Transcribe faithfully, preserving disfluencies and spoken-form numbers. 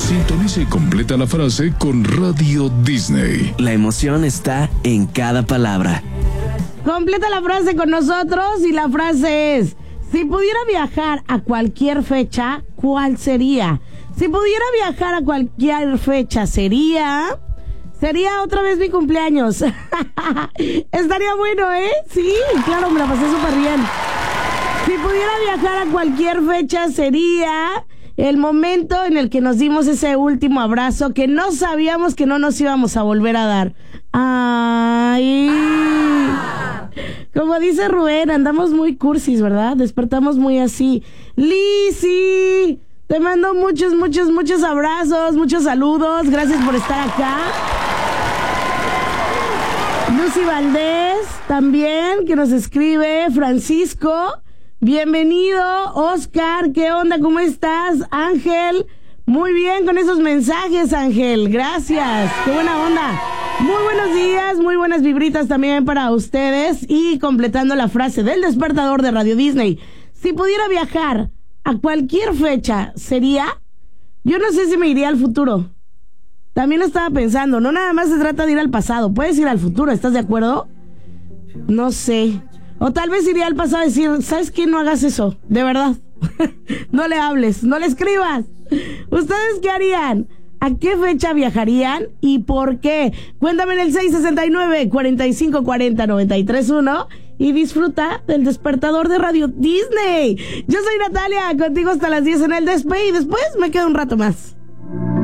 Sintoniza y completa la frase con Radio Disney. La emoción está en cada palabra. Completa la frase con nosotros y la frase es: si pudiera viajar a cualquier fecha, ¿cuál sería? Si pudiera viajar a cualquier fecha, ¿sería? Sería otra vez mi cumpleaños. Estaría bueno, ¿eh? Sí, claro, me la pasé súper bien. Si pudiera viajar a cualquier fecha, sería el momento en el que nos dimos ese último abrazo que no sabíamos que no nos íbamos a volver a dar. Ay. Como dice Rubén, andamos muy cursis, ¿verdad? Despertamos muy así. Lizzy, te mando muchos, muchos, muchos abrazos, muchos saludos. Gracias por estar acá. Lucy Valdés, también, que nos escribe. Francisco, bienvenido. Oscar, ¿qué onda? ¿Cómo estás? Ángel, muy bien con esos mensajes, Ángel. Gracias, qué buena onda. Muy buenos días, muy buenas vibritas también para ustedes. Y completando la frase del despertador de Radio Disney: si pudiera viajar a cualquier fecha, ¿sería? Yo no sé si me iría al futuro. También estaba pensando, no nada más se trata de ir al pasado, puedes ir al futuro, ¿estás de acuerdo? No sé. O tal vez iría al pasado a decir, ¿sabes qué? No hagas eso, de verdad. No le hables, no le escribas. ¿Ustedes qué harían? ¿A qué fecha viajarían y por qué? Cuéntame en el seis sesenta y nueve, cuarenta y cinco cuarenta, noventa y tres uno y disfruta del despertador de Radio Disney. Yo soy Natalia, contigo hasta las diez en el Despe y después me quedo un rato más.